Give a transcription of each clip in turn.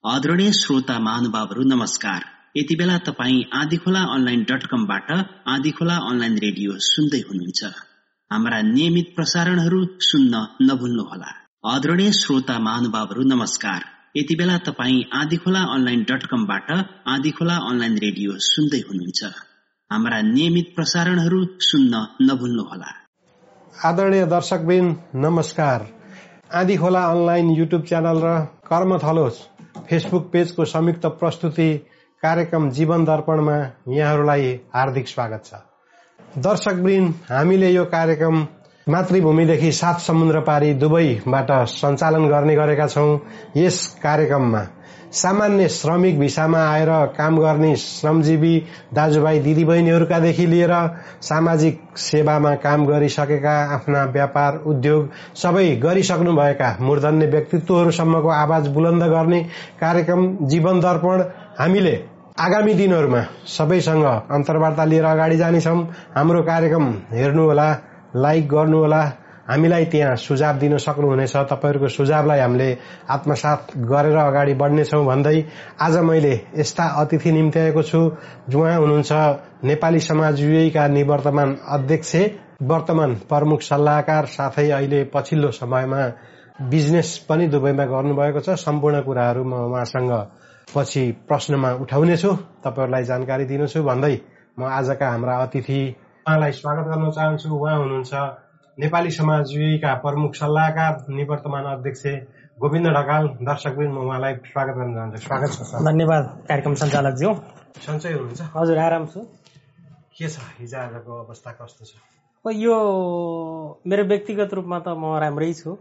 आदरणीय श्रोता महानुभावहरू नमस्कार। यति बेला तपाईँ आँधीखोला online.com-बाट आँधीखोला अनलाइन रेडियो सुन्दै हुनुहुन्छ। हाम्रा नियमित प्रसारणहरू सुन्न नभुल्नुहोला। आदरणीय श्रोता महानुभावहरू नमस्कार। यति बेला तपाईँ आँधीखोला online.com-बाट आँधीखोला अनलाइन रेडियो सुन्दै हुनुहुन्छ। हाम्रा नियमित प्रसारणहरू सुन्न नभुल्नुहोला। आदरणीय दर्शकवृन्द नमस्कार। आँधीखोला अनलाइन युट्युब च्यानल र कर्मथलो फेसबुक पेजको संयुक्त प्रस्तुति कार्यक्रम जीवन दर्पणमा यहाँहरूलाई हार्दिक स्वागत छ। दर्शकवृन्द, हामीले यो कार्यक्रम मातृभूमिदेखि 7 समुद्र पारी दुबईबाट सञ्चालन गर्ने गरेका छौं। यस कार्यक्रममा सामान्य श्रमिक भिसामा आएर काम गर्ने श्रमजीवी दाजुभाइ दिदीबहिनीहरूका देखि लिएर सामाजिक सेवामा काम गरिसकेका, आफ्ना व्यापार उद्योग सबै गरिसक्नुभएका मूर्धन्य व्यक्तित्वहरूसम्मको आवाज बुलन्द गर्ने कार्यक्रम जीवन दर्पण हामीले आगामी दिनहरूमा सबैसँग अन्तर्वार्ता लिएर अगाडि जानेछौं। हाम्रो कार्यक्रम हेर्नुहोला, लाइक गर्नुहोला, हामीलाई त्यहाँ सुझाव दिन सक्नुहुनेछ। तपाईहरुको सुझावलाई हामीले आत्मसात गरेर अगाडि बढ्नेछौं भन्दै आज मैले यस्ता अतिथि निम्त्याएको छु। उहाँ हुनुहुन्छ नेपाली समाज युएका निवर्तमान अध्यक्ष, वर्तमान प्रमुख सल्लाहकार, साथै अहिले पछिल्लो समयमा बिजनेस पनि दुबईमा गर्नुभएको छ। सम्पूर्ण कुराहरू म उहाँसँग पछि प्रश्नमा उठाउनेछु, तपाईहरुलाई जानकारी दिनेछु भन्दै म आजका हाम्रा अतिथि उहाँलाई स्वागत गर्न चाहन्छु। उहाँ हुनुहुन्छ नेपाली समाज युएका प्रमुख सल्लाहकार, निवर्तमान अध्यक्ष गोविन्द ढकाल। दर्शकवृन्द, म उहाँलाई स्वागत गर्न चाहन्छु। स्वागत छ सर। धन्यवाद कार्यक्रम सञ्चालकज्यू। सन्चै हुनुहुन्छ? हजुर, आराम छु। के छ हिजोआजको अवस्था, कस्तो छ? यो मेरो व्यक्तिगत रूपमा त म राम्रै छु,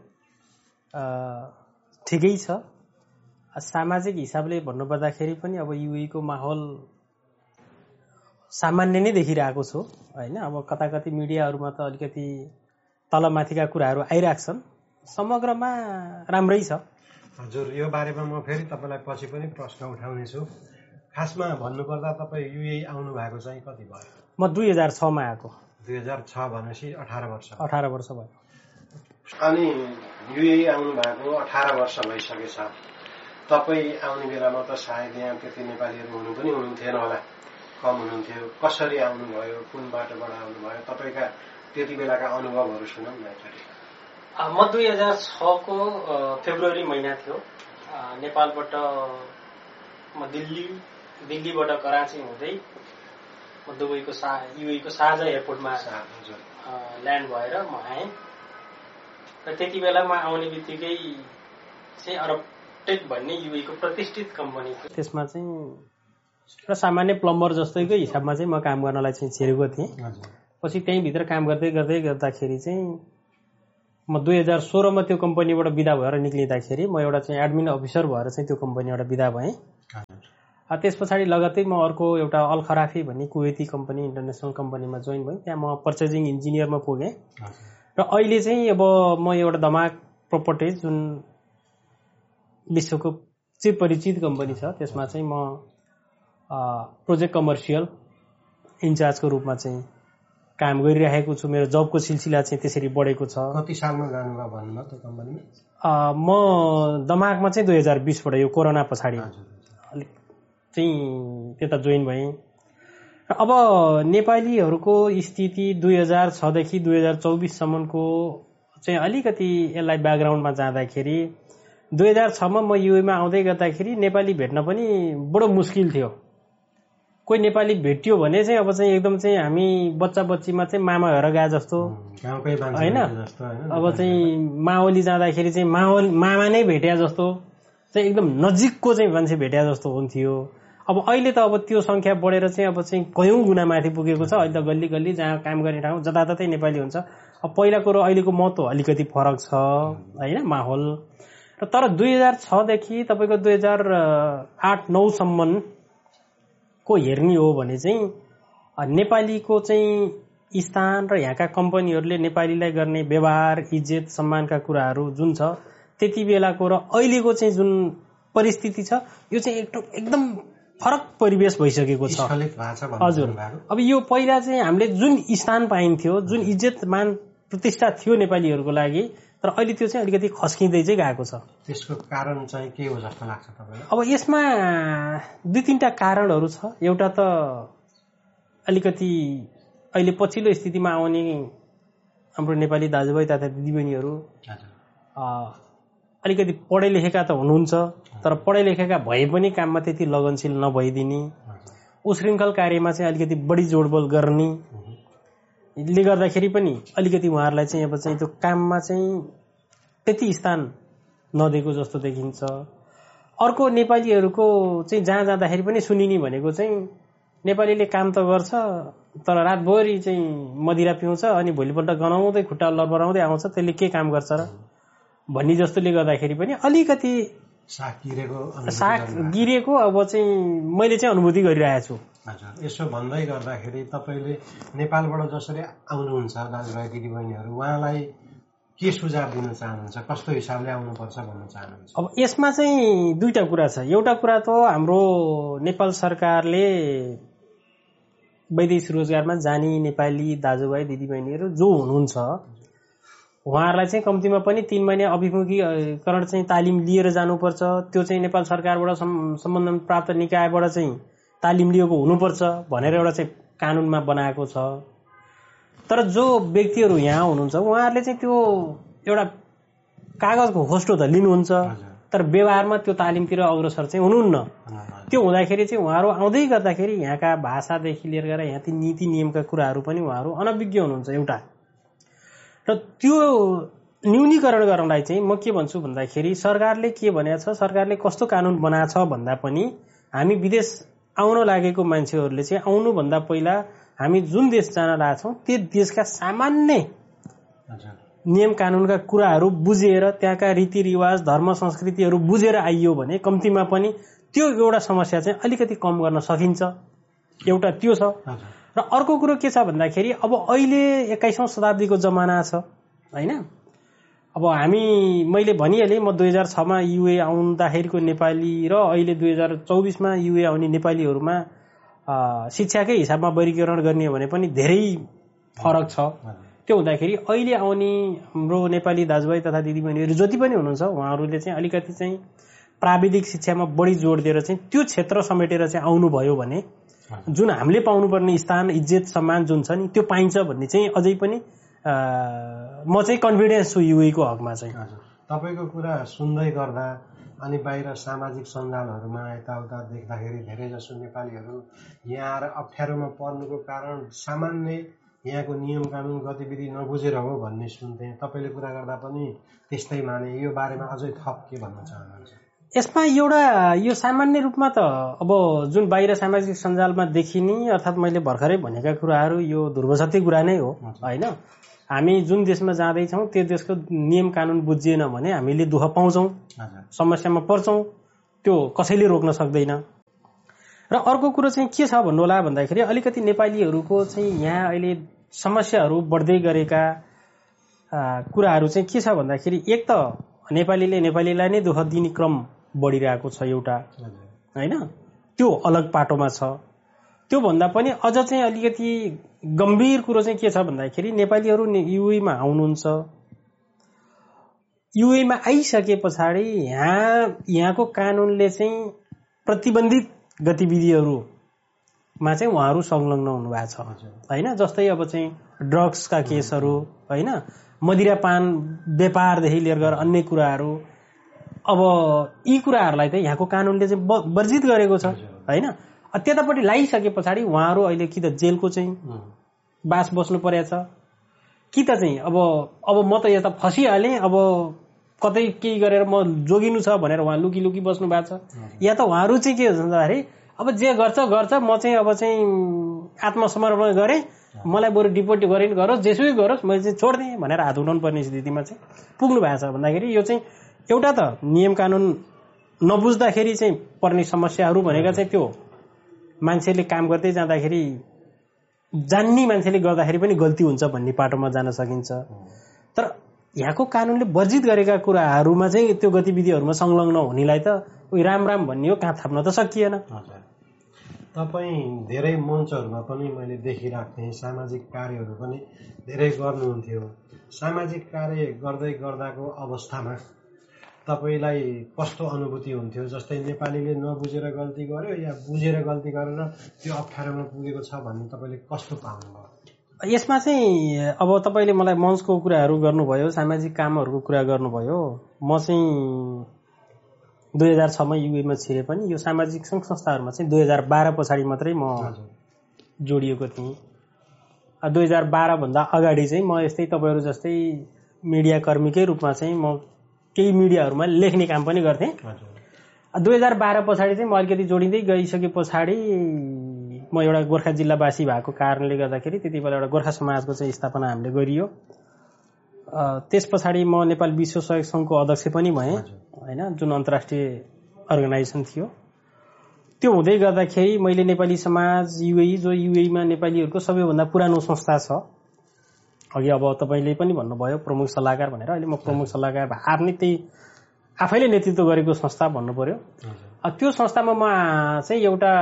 ठिकै छ। सामाजिक हिसाबले भन्नुपर्दाखेरि पनि अब युएको माहौल सामान्य नै देखिरहेको छु हैन। अब कता कति मिडियाहरूमा त अलिकति तलमाथिका कुराहरू आइराख्छन्, समग्रमा राम्रै छ। हजुर, यो बारेमा म फेरि तपाईलाई पछि पनि प्रश्न उठाउने छु। खासमा भन्नुपर्दा तपाईँ युए आउनु भएको चाहिँ कति भयो? म 2006 मा आएको। 2006 भनेपछि 18 वर्ष। 18 वर्ष भयो। अनि युए आउनु भएको 18 वर्ष भइसकेछ। तपाईँ आउने बेलामा त सायद यहाँ त्यति नेपालीहरू हुनु पनि हुनुहुन्थेन होला, कम हुनुहुन्थ्यो। कसरी आउनुभयो, कुन बाटोबाट आउनुभयो, तपाईँका त्यति बेलाका अनुभवहरू सुनौँ न एकचोटि। म 2006 को फेब्रुअरी महिना थियो। नेपालबाट म दिल्लीबाट कराची हुँदै म दुबईको युएको शारजा एयरपोर्टमा ल्यान्ड भएर म आएँ। र त्यति बेला म आउने बित्तिकै चाहिँ अरबटेक भन्ने युएको प्रतिष्ठित कम्पनी थियो। त्यसमा चाहिँ र सामान्य प्लम्बर जस्तैको हिसाबमा चाहिँ म काम गर्नलाई चाहिँ छिरेको थिएँ। पछि त्यही भित्र काम गर्दै गर्दाखेरि चाहिँ म 2016 मा त्यो कम्पनीबाट बिदा भएर निक्लिँदाखेरि म एउटा चाहिँ एडमिन अफिसर भएर चाहिँ त्यो कम्पनीबाट बिदा भएँ। त्यस पछाडि लगत्तै म अर्को एउटा अल खराफी भन्ने कुवेती कम्पनी, इन्टरनेसनल कम्पनीमा जोइन भएँ। त्यहाँ म पर्चेजिङ इन्जिनियरमा पुगेँ। र अहिले चाहिँ अब म एउटा दमाक प्रोपर्टिज जुन विश्वको चाहिँ परिचित कम्पनी छ, त्यसमा चाहिँ म प्रोजेक्ट कमर्सियल इन्चार्जको रूपमा चाहिँ काम गरिरहेको छु। मेरो जबको सिलसिला चाहिँ त्यसरी बढेको छ। कति सालमा जानुभयो भन्नुभयो त्यो कम्पनीमा? म दमाकमा चाहिँ 2020 बाट, यो कोरोना पछाडि अलिक चाहिँ त्यता जोइन भएँ। अब नेपालीहरूको स्थिति 2006 देखि 2024 सम्मको चाहिँ अलिकति यसलाई ब्याकग्राउन्डमा जाँदाखेरि 2006 मा म युएमा आउँदै गर्दाखेरि नेपाली भेट्न पनि बडो मुस्किल थियो। कोही नेपाली भेटियो भने चाहिँ अब चाहिँ एकदम चाहिँ हामी बच्चा बच्चीमा चाहिँ मामा घर गए जस्तो हैन, अब चाहिँ माओली जाँदाखेरि चाहिँ मामा नै भेट्या जस्तो चाहिँ एकदम नजिकको चाहिँ मान्छे भेट्या जस्तो हुन्थ्यो। अब अहिले त अब त्यो संख्या बढेर चाहिँ अब चाहिँ कयौं गुणा माथि पुगेको छ। अहिले त गल्ली गल्ली जहाँ काम गर्ने ठाउँ जताततै नेपाली हुन्छ। अब पहिलाको र अहिलेको महत्व अलिकति फरक छ हैन माहौल। र तर 2006 देखि तपाईको 2008-9 सम्म को हेर्ने हो भने चाहिँ नेपालीको चाहिँ स्थान र यहाँका कम्पनीहरूले नेपालीलाई गर्ने व्यवहार, इज्जत, सम्मानका कुराहरू जुन छ, त्यति बेलाको र अहिलेको चाहिँ जुन परिस्थिति छ, यो चाहिँ एकदम फरक परिवेश भइसकेको छ। हजुर, अब यो पहिला चाहिँ हामीले जुन स्थान पाइन्थ्यो, जुन इज्जत मान प्रतिष्ठा थियो नेपालीहरूको लागि, तर अहिले त्यो चाहिँ अलिकति खस्किँदै चाहिँ गएको छ। त्यसको कारण चाहिँ के हो जस्तो लाग्छ तपाईँलाई? अब यसमा 2-3टा कारणहरू छ। एउटा त अलिकति अहिले पछिल्लो स्थितिमा आउने हाम्रो नेपाली दाजुभाइ तथा दिदीबहिनीहरू अलिकति पढे लेखेका त हुनुहुन्छ, तर पढे लेखेका भए पनि काममा त्यति लगनशील नभइदिने, उशृङ्खल कार्यमा चाहिँ अलिकति बढी जोडबोल गर्नेले गर्दाखेरि पनि अलिकति उहाँहरूलाई चाहिँ अब चाहिँ त्यो काममा चाहिँ त्यति स्थान नदिएको जस्तो देखिन्छ। अर्को नेपालीहरूको चाहिँ जहाँ जाँदाखेरि पनि सुनिने भनेको चाहिँ नेपालीले काम त गर्छ तर रातभरि चाहिँ मदिरा पिउँछ अनि भोलिपल्ट गनाउँदै खुट्टा लरबराउँदै आउँछ, त्यसले के काम गर्छ र भन्ने जस्तोले गर्दाखेरि पनि अलिकति साग गिरेको अब चाहिँ मैले चाहिँ अनुभूति गरिरहेको छु। हजुर, यसो भन्दै गर्दाखेरि तपाईँले नेपालबाट जसरी आउनुहुन्छ दाजुभाइ दिदीबहिनीहरू, उहाँलाई के सुझाव दिन चाहनुहुन्छ? कस्तो हिसाबले आउनुपर्छ भन्न चाहनुहुन्छ? अब यसमा चाहिँ 2टा कुरा छ। एउटा कुरा त हाम्रो नेपाल सरकारले वैदेशिक रोजगारमा जाने नेपाली दाजुभाइ दिदीबहिनीहरू जो हुनुहुन्छ उहाँहरूलाई चाहिँ कम्तीमा पनि 3 महिना अभिमुखीकरण चाहिँ तालिम लिएर जानुपर्छ। त्यो चाहिँ नेपाल सरकारबाट सम्बन्धन प्राप्त निकायबाट चाहिँ तालिम लिएको हुनुपर्छ भनेर एउटा चाहिँ कानुनमा बनाएको छ। तर जो व्यक्तिहरू यहाँ हुनुहुन्छ उहाँहरूले चाहिँ त्यो एउटा कागजको होस्टो त लिनुहुन्छ तर व्यवहारमा त्यो तालिमतिर अग्रसर चाहिँ हुनुहुन्न। त्यो हुँदाखेरि चाहिँ उहाँहरू आउँदै गर्दाखेरि यहाँका भाषादेखि लिएर गएर यहाँ ती नीति नियमका कुराहरू पनि उहाँहरू अनभिज्ञ हुनुहुन्छ एउटा। र त्यो न्यूनीकरण गर्नलाई चाहिँ म के भन्छु भन्दाखेरि सरकारले के भनेको छ, सरकारले कस्तो कानुन बनाएको छ भन्दा पनि हामी विदेश आउन लागेको मान्छेहरूले चाहिँ आउनुभन्दा पहिला हामी जुन देश जान लागेछौँ त्यो देशका सामान्य नियम कानुनका कुराहरू बुझेर त्यहाँका रीतिरिवाज धर्म संस्कृतिहरू बुझेर आइयो भने कम्तीमा पनि त्यो एउटा समस्या चाहिँ अलिकति कम गर्न सकिन्छ। एउटा त्यो छ। र अर्को कुरो के छ भन्दाखेरि अब अहिले 21औं शताब्दीको जमाना छ हैन। अब मैले भनिहालेँ म 2006मा युए आउँदाखेरिको नेपाली र अहिले 2024मा युए आउने नेपालीहरूमा शिक्षाकै हिसाबमा वर्गीकरण गर्ने भने पनि धेरै फरक छ। त्यो हुँदाखेरि अहिले आउने हाम्रो नेपाली दाजुभाइ तथा दिदीबहिनीहरू जति पनि हुनुहुन्छ उहाँहरूले चाहिँ अलिकति चाहिँ प्राविधिक शिक्षामा बढी जोड दिएर चाहिँ त्यो क्षेत्र समेटेर चाहिँ आउनुभयो भने जुन हामीले पाउनुपर्ने स्थान इज्जत सम्मान जुन छ नि त्यो पाइन्छ भन्ने चाहिँ अझै पनि म चाहिँ कन्फिडेन्स छु युएको हकमा चाहिँ। तपाईँको कुरा सुन्दै गर्दा अनि बाहिर सामाजिक सञ्जालहरूमा यताउता देख्दाखेरि धेरैजसो नेपालीहरू यहाँ आएर अप्ठ्यारोमा पर्नुको कारण सामान्य यहाँको नियम कानुन गतिविधि नबुझेर हो भन्ने सुन्थे। तपाईँले कुरा गर्दा पनि त्यस्तै माने। यो बारेमा अझै थप के भन्न चाहनुहुन्छ? यसमा एउटा यो सामान्य रूपमा त अब जुन बाहिर सामाजिक सञ्जालमा देखिने अर्थात् मैले भर्खरै भनेका कुराहरू यो ध्रुवसत्य कुरा नै हो हैन। हामी जुन देशमा जाँदैछौँ त्यो देशको नियम कानुन बुझिएन भने हामीले दुःख पाउँछौँ, समस्यामा पर्छौँ, त्यो कसैले रोक्न सक्दैन। र अर्को कुरो चाहिँ के छ भन्नु होला भन्दाखेरि अलिकति नेपालीहरूको चाहिँ यहाँ अहिले समस्याहरू बढ्दै गरेका कुराहरू चाहिँ के छ भन्दाखेरि एक त नेपालीले नेपालीलाई नै दुःख दिने क्रम बढिरहेको छ एउटा हैन, त्यो अलग पाटोमा छ। त्यो भन्दा पनि अझ चाहिँ अलिकति गम्भीर कुरो चाहिँ के छ भन्दाखेरि नेपालीहरू युएमा आउनुहुन्छ, युएमा आइसके पछाडि यहाँको कानुनले चाहिँ प्रतिबन्धित गतिविधिहरूमा चाहिँ उहाँहरू संलग्न हुनुभएको छ हैन। जस्तै अब चाहिँ ड्रग्सका केसहरू हैन, मदिरापान व्यापारदेखि लिएर गएर अन्य कुराहरू, अब यी कुराहरूलाई चाहिँ यहाँको कानुनले चाहिँ वर्जित गरेको छ हैन। त्यतापट्टि लागिसके पछाडि उहाँहरू अहिले कि त जेलको चाहिँ बास बस्नु परेको छ कि त चाहिँ अब म त यता फसिहालेँ, अब कतै केही गरेर म जोगिनु छ भनेर उहाँ लुकी लुकी बस्नु भएको छ। या त उहाँहरू चाहिँ के हुन्छ भन्दाखेरि अब जे गर्छ म चाहिँ अब चाहिँ आत्मसमर्पण गरेँ, मलाई बरु डिपोर्ट गरेन गरोस्, जेसुकै गरोस्, मैले चाहिँ छोड्दिएँ भनेर हात उठाउनु पर्ने स्थितिमा चाहिँ पुग्नु भएको छ भन्दाखेरि यो चाहिँ एउटा त नियम कानुन नबुझ्दाखेरि चाहिँ पर्ने समस्याहरू भनेका चाहिँ त्यो मान्छेले काम गर्दै जाँदाखेरि जान्ने मान्छेले गर्दाखेरि पनि गल्ती हुन्छ भन्ने पाटोमा जान सकिन्छ। तर यहाँको कानुनले वर्जित गरेका कुराहरूमा चाहिँ त्यो गतिविधिहरूमा संलग्न हुनेलाई त राम राम भन्ने हो, कहाँ थाप्न त सकिएन। तपाईँ धेरै मञ्चहरूमा पनि मैले देखिरहेको थिएँ, सामाजिक कार्यहरू पनि धेरै गर्नुहुन्थ्यो। सामाजिक कार्य गर्दै गर्दाको अवस्थामा तपाईँलाई कस्तो अनुभूति हुन्थ्यो? जस्तै नेपालीले नबुझेर गल्ती गर्यो या बुझेर गल्ती गरेर त्यो अप्ठ्यारोमा पुगेको छ भन्ने तपाईँले कस्तो पाउनुभयो? यसमा चाहिँ अब तपाईँले मलाई मञ्चको कुराहरू गर्नुभयो, सामाजिक कामहरूको कुरा गर्नुभयो। म चाहिँ 2006मा युएमा छिरे पनि यो सामाजिक सङ्घ संस्थाहरूमा चाहिँ 2012 पछाडि मात्रै म जोडिएको थिएँ। 2012 भन्दा अगाडि चाहिँ म यस्तै तपाईँहरू जस्तै मिडिया कर्मीकै रूपमा चाहिँ म केही मिडियाहरूमा लेख्ने काम पनि गर्थेँ। 2012 पछाडि चाहिँ म अलिकति जोडिँदै गइसके पछाडि म एउटा गोर्खा जिल्लावासी भएको कारणले गर्दाखेरि त्यति बेला एउटा गोर्खा समाजको चाहिँ स्थापना हामीले गरियो। त्यस पछाडि म नेपाल विश्व सहयोग सङ्घको अध्यक्ष पनि भएँ होइन, जुन अन्तर्राष्ट्रिय अर्गनाइजेसन थियो। त्यो हुँदै गर्दाखेरि मैले नेपाली समाज युएई, जो युएईमा नेपालीहरूको सबैभन्दा पुरानो संस्था छ, अघि अब तपाईँले पनि भन्नुभयो प्रमुख सल्लाहकार भनेर, अहिले म प्रमुख सल्लाहकार आफ्नै त्यही आफैले नेतृत्व गरेको संस्था भन्नु पर्यो। त्यो संस्थामा म चाहिँ एउटा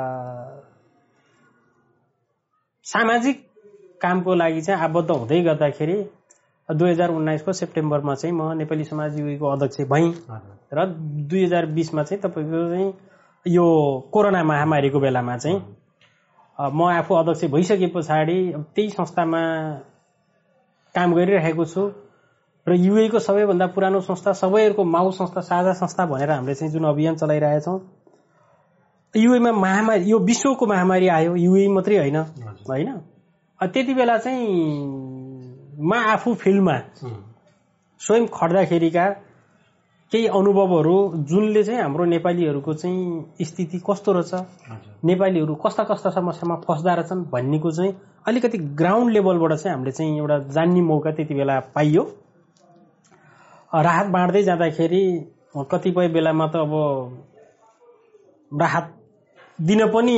सामाजिक कामको लागि चाहिँ आबद्ध हुँदै गर्दाखेरि 2019 को सेप्टेम्बरमा चाहिँ म नेपाली समाज युएईको अध्यक्ष भएँ र 2020मा चाहिँ तपाईँको चाहिँ यो कोरोना महामारीको बेलामा चाहिँ म आफू अध्यक्ष भइसके पछाडि त्यही संस्थामा काम गरिरहेको छु र युएईको सबैभन्दा पुरानो संस्था, सबैहरूको माउ संस्था, साझा संस्था भनेर हामीले चाहिँ जुन अभियान चलाइरहेछौँ। युएईमा महामारी, यो विश्वको महामारी आयो, युएई मात्रै होइन होइन। त्यति बेला चाहिँ म आफू फिल्डमा स्वयं खट्दाखेरिका केही अनुभवहरू जुनले चाहिँ हाम्रो नेपालीहरूको चाहिँ स्थिति कस्तो रहेछ, नेपालीहरू कस्ता कस्ता समस्यामा फस्दा रहेछन् भन्नेको चाहिँ अलिकति ग्राउन्ड लेभलबाट चाहिँ हामीले चाहिँ एउटा जान्ने मौका त्यति बेला पाइयो। राहत बाँड्दै जाँदाखेरि कतिपय बेलामा त अब राहत दिन पनि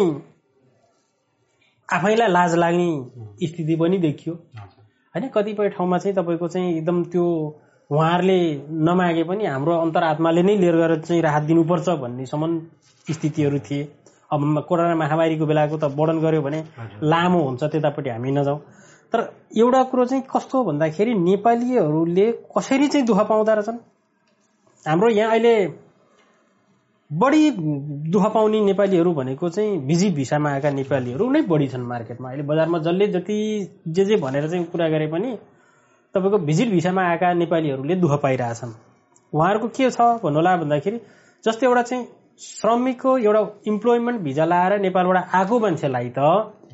आफैलाई लाज लाग्ने स्थिति पनि देखियो होइन। कतिपय ठाउँमा चाहिँ तपाईँको चाहिँ एकदम त्यो उहाँहरूले नमागे पनि हाम्रो अन्तरात्माले नै लिएर गएर चाहिँ राहत दिनुपर्छ भन्नेसम्म स्थितिहरू थिए। अब कोरोना महामारीको बेलाको त वर्णन गर्यो भने लामो हुन्छ, त्यतापट्टि हामी नजाउँ। तर एउटा कुरो चाहिँ कस्तो भन्दाखेरि नेपालीहरूले कसरी चाहिँ दुःख पाउँदा रहेछन्। हाम्रो यहाँ अहिले बढी दुःख पाउने नेपालीहरू भनेको चाहिँ भिजिट भिसामा आएका नेपालीहरू नै बढी छन् मार्केटमा। अहिले बजारमा जसले जति जे भनेर चाहिँ कुरा गरे पनि तपाईँको भिजिट भिसामा आएका नेपालीहरूले दुःख पाइरहेछन्। उहाँहरूको के छ भन्नुहोला भन्दाखेरि जस्तै एउटा चाहिँ श्रमिकको एउटा इम्प्लोइमेन्ट भिजा लाएर नेपालबाट आएको मान्छेलाई त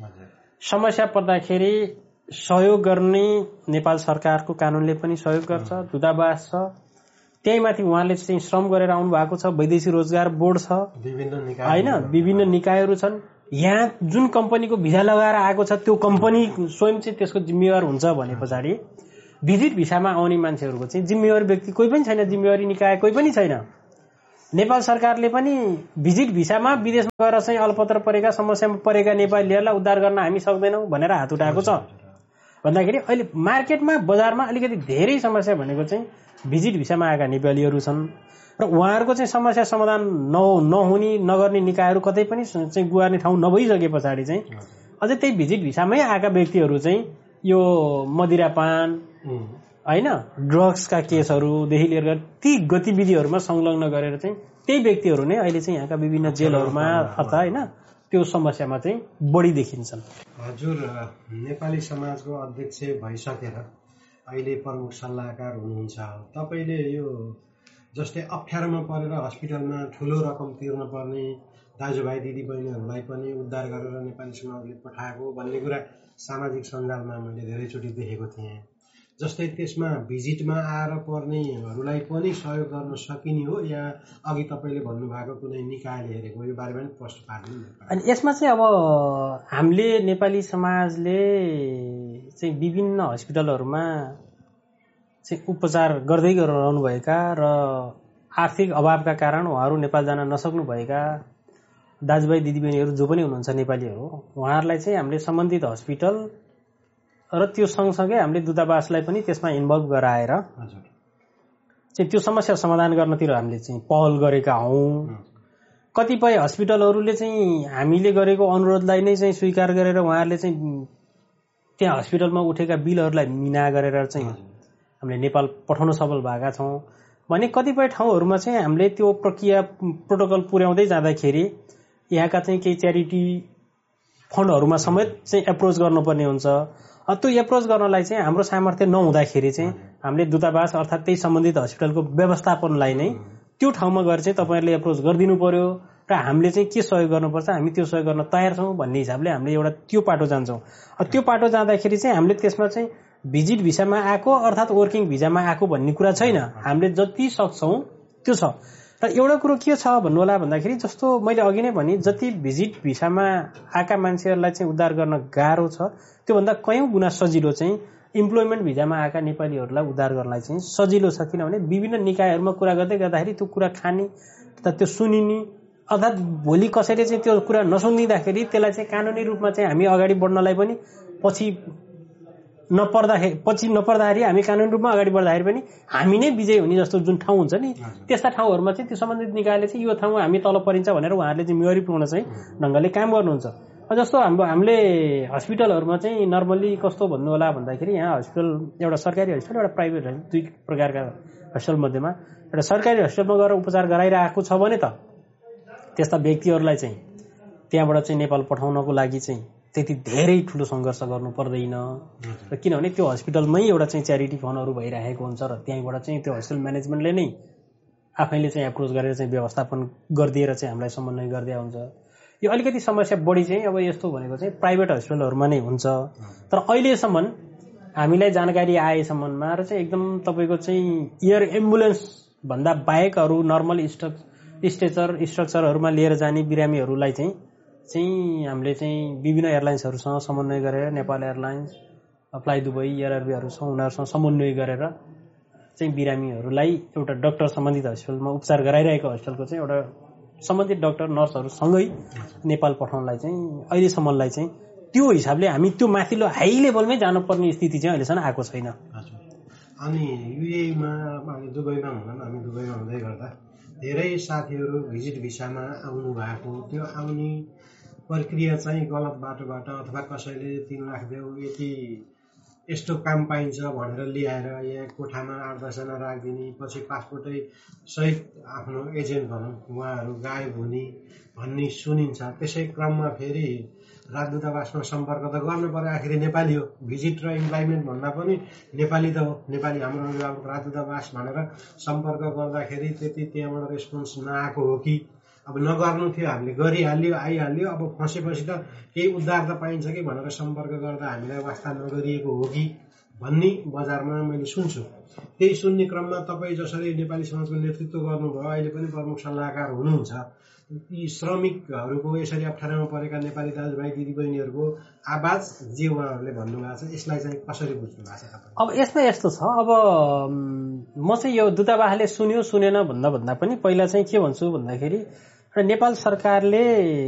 समस्या पर्दाखेरि सहयोग गर्ने नेपाल सरकारको कानूनले पनि सहयोग गर्छ, दूतावास छ, त्यही माथि उहाँले चाहिँ श्रम गरेर आउनु भएको छ, वैदेशिक रोजगार बोर्ड छ होइन, विभिन्न निकायहरू छन्। यहाँ जुन कम्पनीको भिजा लगाएर आएको छ त्यो कम्पनी स्वयं चाहिँ त्यसको जिम्मेवार हुन्छ भने पछाडि भिजिट भिसामा आउने मान्छेहरूको चाहिँ जिम्मेवारी व्यक्ति कोही पनि छैन, जिम्मेवारी निकाय कोही पनि छैन। नेपाल सरकारले पनि भिजिट भिसामा विदेशमा गएर चाहिँ अल्पत्र परेका, समस्यामा परेका नेपालीहरूलाई उद्धार गर्न हामी सक्दैनौँ भनेर हात उठाएको छ भन्दाखेरि अहिले मार्केटमा बजारमा अलिकति धेरै समस्या भनेको चाहिँ भिजिट भिसामा आएका नेपालीहरू छन् र उहाँहरूको चाहिँ समस्या समाधान नहुने नगर्ने निकायहरू कतै पनि चाहिँ गुहार्ने ठाउँ नभइसके पछाडि चाहिँ अझै त्यही भिजिट भिसामै आएका व्यक्तिहरू चाहिँ यो मदिरापान होइन, ड्रग्सका केसहरूदेखि लिएर ती गतिविधिहरूमा संलग्न गरेर चाहिँ त्यही व्यक्तिहरू नै अहिले चाहिँ यहाँका विभिन्न जेलहरूमा अथवा होइन त्यो समस्यामा चाहिँ बढी देखिन्छन्। हजुर नेपाली समाजको अध्यक्ष भइसकेर अहिले प्रमुख सल्लाहकार हुनुहुन्छ। तपाईँले यो जस्तै अप्ठ्यारोमा परेर हस्पिटलमा ठुलो रकम तिर्न पर्ने दाजुभाइ दिदीबहिनीहरूलाई पनि उद्धार गरेर नेपाली समाजले पठाएको भन्ने कुरा सामाजिक सञ्जालमा मैले धेरैचोटि देखेको थिएँ। जस्तै त्यसमा भिजिटमा आएर पर्नेहरूलाई पनि सहयोग गर्न सकिने हो या अघि तपाईँले भन्नुभएको कुनै निकायले हेरेको, यो बारेमा पनि प्रश्न पार्नु। अनि यसमा चाहिँ अब हामीले नेपाली समाजले चाहिँ विभिन्न हस्पिटलहरूमा चाहिँ उपचार गर्दै रहनुभएका र आर्थिक अभावका कारण उहाँहरू नेपाल जान नसक्नुभएका दाजुभाइ दिदीबहिनीहरू जो पनि हुनुहुन्छ नेपालीहरू, उहाँहरूलाई चाहिँ हामीले सम्बन्धित हस्पिटल र त्यो सँगसँगै हामीले दूतावासलाई पनि त्यसमा इन्भल्भ गराएर चाहिँ त्यो समस्या समाधान गर्नतिर हामीले चाहिँ पहल गरेका हौँ। कतिपय हस्पिटलहरूले चाहिँ हामीले गरेको अनुरोधलाई नै चाहिँ स्वीकार गरेर उहाँहरूले चाहिँ त्यहाँ हस्पिटलमा उठेका बिलहरूलाई मिना गरेर चाहिँ हामीले नेपाल पठाउन सफल भएका छौँ भने कतिपय ठाउँहरूमा चाहिँ हामीले त्यो प्रक्रिया प्रोटोकल पुर्याउँदै जाँदाखेरि यहाँका चाहिँ केही च्यारिटी फन्डहरूमा समेत चाहिँ एप्रोच गर्नुपर्ने हुन्छ। त्यो एप्रोच गर्नलाई चाहिँ हाम्रो सामर्थ्य नहुँदाखेरि चाहिँ हामीले दूतावास अर्थात् त्यही सम्बन्धित हस्पिटलको व्यवस्थापनलाई नै त्यो ठाउँमा गएर चाहिँ तपाईँहरूले एप्रोच गरिदिनु पर्यो र हामीले चाहिँ के सहयोग गर्नुपर्छ हामी त्यो सहयोग गर्न तयार छौँ भन्ने हिसाबले हामीले एउटा त्यो पाटो जान्छौँ। त्यो पाटो जाँदाखेरि चाहिँ हामीले त्यसमा चाहिँ भिजिट भिसामा आएको अर्थात् वर्किङ भिजामा आएको भन्ने कुरा छैन। हामीले जति सक्छौँ त्यो छ। र एउटा कुरो के छ भन्नु होला भन्दाखेरि जस्तो मैले अघि नै भने जति भिजिट भिसामा आएका मान्छेहरूलाई चाहिँ उद्धार गर्न गाह्रो छ त्योभन्दा कयौं गुणा सजिलो चाहिँ इम्प्लोइमेन्ट भिजामा आएका नेपालीहरूलाई उद्धार गर्नलाई चाहिँ सजिलो छ। किनभने विभिन्न निकायहरूमा कुरा गर्दै गर्दाखेरि त्यो कुरा खाने तथा त्यो सुनिने अर्थात् भोलि कसैले चाहिँ त्यो कुरा नसुनिदिँदाखेरि त्यसलाई चाहिँ कानुनी रूपमा चाहिँ हामी अगाडि बढ्नलाई पनि पछि नपर्दाखेरि हामी कानुनी रूपमा अगाडि बढ्दाखेरि पनि हामी नै विजय हुने जस्तो जुन ठाउँ हुन्छ नि त्यस्ता ठाउँहरूमा चाहिँ त्यो सम्बन्धित निकायले चाहिँ यो ठाउँमा हामी तल परिन्छ भनेर उहाँहरूले जिम्मेवारी पूर्ण चाहिँ ढङ्गले काम गर्नुहुन्छ। जस्तो हामीले हस्पिटलहरूमा चाहिँ नर्मल्ली कस्तो भन्नु होला भन्दाखेरि यहाँ हस्पिटल एउटा सरकारी हस्पिटल एउटा प्राइभेट हस्पिटल दुई प्रकारका हस्पिटल मध्येमा एउटा सरकारी हस्पिटलमा गएर उपचार गराइरहेको छ भने त त्यस्ता व्यक्तिहरूलाई चाहिँ त्यहाँबाट चाहिँ नेपाल पठाउनको लागि चाहिँ त्यति धेरै ठुलो सङ्घर्ष गर्नु पर्दैन र किनभने त्यो हस्पिटलमै एउटा चाहिँ च्यारिटी फन्डहरू भइरहेको हुन्छ र त्यहीँबाट चाहिँ त्यो हस्पिटल म्यानेजमेन्टले नै आफैले चाहिँ एप्रोच गरेर चाहिँ व्यवस्थापन गरिदिएर चाहिँ हामीलाई समन्वय गरिदिया हुन्छ। यो अलिकति समस्या बढी चाहिँ अब यस्तो भनेको चाहिँ प्राइभेट हस्पिटलहरूमा नै हुन्छ। तर अहिलेसम्म हामीलाई जानकारी आएसम्ममा र चाहिँ एकदम तपाईँको चाहिँ एयर एम्बुलेन्स भन्दा बाहेक अरू नर्मल स्ट्रक्चरहरूमा लिएर जाने बिरामीहरूलाई चाहिँ हामीले चाहिँ विभिन्न एयरलाइन्सहरूसँग समन्वय गरेर नेपाल एयरलाइन्स फ्लाइ दुबई एयरआरबीहरूसँग उनीहरूसँग समन्वय गरेर चाहिँ बिरामीहरूलाई एउटा डाक्टर सम्बन्धित हस्पिटलमा उपचार गराइरहेको हस्पिटलको चाहिँ एउटा सम्बन्धित डाक्टर नर्सहरूसँगै नेपाल पठाउनलाई चाहिँ अहिलेसम्मलाई चाहिँ त्यो हिसाबले हामी त्यो माथिल्लो हाई लेभलमै जानुपर्ने स्थिति चाहिँ अहिलेसम्म आएको छैन। अनि युएईमा दुबईमा हामी दुबईमा हुँदै गर्दा धेरै साथीहरू भिजिट भिसामा आउनु भएको त्यो आउने प्रक्रिया चाहिँ गलत बाटोबाट अथवा कसैले 3 लाख देऊ यति यस्तो काम पाइन्छ भनेर ल्याएर यहाँ कोठामा 8-10 जना राखिदिने पछि पासपोर्टै सहित आफ्नो एजेन्ट भनौँ उहाँहरू गायब हुने भन्ने सुनिन्छ। त्यसै क्रममा फेरि राजदूतावासमा सम्पर्क त गर्नु पर्यो आखिर नेपाली हो भिजिट र इम्प्लोइमेन्ट भन्दा पनि नेपाली त हो नेपाली हाम्रो अभिभावक राजदूतावास भनेर सम्पर्क गर्दाखेरि त्यति त्यहाँबाट रेस्पोन्स नआएको हो कि अब नगर्नु थियो हामीले गरिहाल्यो आइहाल्यो अब फसेपछि त केही उद्धार त पाइन्छ कि भनेर सम्पर्क गर्दा हामीलाई वास्ता नगरिएको हो कि भन्ने बजारमा मैले सुन्छु। त्यही सुन्ने क्रममा तपाईँ जसरी नेपाली समाजको नेतृत्व गर्नुभयो अहिले पनि प्रमुख सल्लाहकार हुनुहुन्छ यी श्रमिकहरूको यसरी अप्ठ्यारोमा परेका नेपाली दाजुभाइ दिदीबहिनीहरूको आवाज जे उहाँहरूले भन्नुभएको छ यसलाई चाहिँ कसरी बुझ्नु भएको छ तपाईँ? अब यसमा यस्तो छ अब म चाहिँ यो दूतावासले सुन्यो सुनेन भन्दा पनि पहिला चाहिँ के भन्छु भन्दाखेरि नेपाल सरकारले